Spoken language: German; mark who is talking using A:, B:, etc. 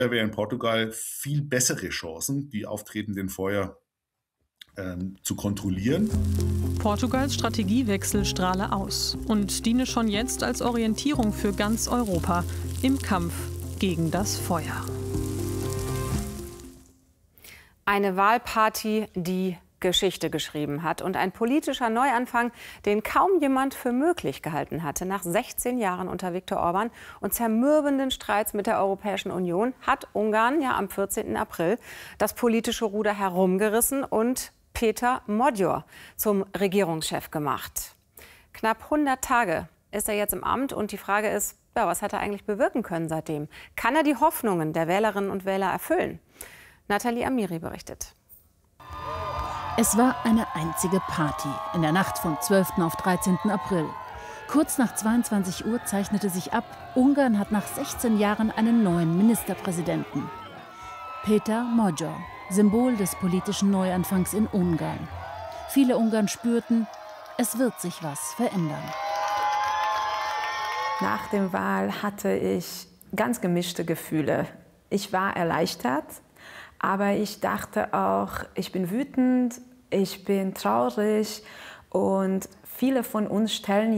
A: wäre in Portugal viel bessere Chancen, die auftretenden Feuer zu kontrollieren.
B: Portugals Strategiewechsel strahle aus und diene schon jetzt als Orientierung für ganz Europa im Kampf gegen das Feuer.
C: Eine Wahlparty, die Geschichte geschrieben hat und ein politischer Neuanfang, den kaum jemand für möglich gehalten hatte. Nach 16 Jahren unter Viktor Orbán und zermürbenden Streits mit der Europäischen Union hat Ungarn ja am 14. April das politische Ruder herumgerissen und Péter Magyar zum Regierungschef gemacht. Knapp 100 Tage ist er jetzt im Amt und die Frage ist, ja, was hat er eigentlich bewirken können seitdem? Kann er die Hoffnungen der Wählerinnen und Wähler erfüllen? Nathalie Amiri berichtet.
D: Es war eine einzige Party in der Nacht vom 12. auf 13. April. Kurz nach 22 Uhr zeichnete sich ab, Ungarn hat nach 16 Jahren einen neuen Ministerpräsidenten. Péter Magyar, Symbol des politischen Neuanfangs in Ungarn. Viele Ungarn spürten, es wird sich was verändern.
E: Nach der Wahl hatte ich ganz gemischte Gefühle. Ich war erleichtert, aber ich dachte auch, ich bin wütend, ich bin traurig und viele von uns stellen